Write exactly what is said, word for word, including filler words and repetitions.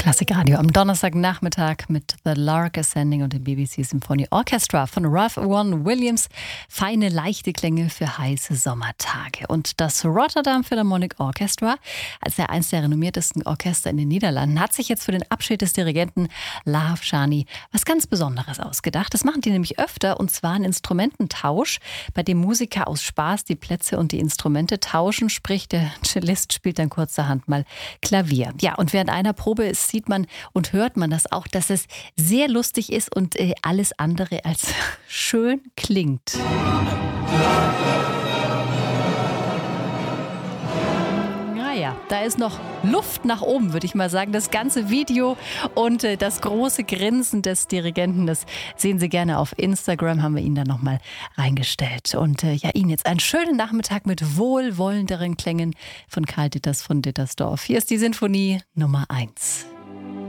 Klassikradio am Donnerstagnachmittag mit The Lark Ascending und dem B B C Symphony Orchestra von Ralph Vaughan Williams. Feine, leichte Klänge für heiße Sommertage. Und das Rotterdam Philharmonic Orchestra, als der eins der renommiertesten Orchester in den Niederlanden, hat sich jetzt für den Abschied des Dirigenten Laaf Schani was ganz Besonderes ausgedacht. Das machen die nämlich öfter, und zwar einen Instrumententausch, bei dem Musiker aus Spaß die Plätze und die Instrumente tauschen. Sprich, der Cellist spielt dann kurzerhand mal Klavier. Ja, und während einer Probe ist, sieht man und hört man das auch, dass es sehr lustig ist und äh, alles andere als schön klingt. Naja, da ist noch Luft nach oben, würde ich mal sagen. Das ganze Video und äh, das große Grinsen des Dirigenten, das sehen Sie gerne auf Instagram, haben wir Ihnen da nochmal reingestellt. Und äh, ja, Ihnen jetzt einen schönen Nachmittag mit wohlwollenderen Klängen von Karl Ditters von Dittersdorf. Hier ist die Sinfonie Nummer eins.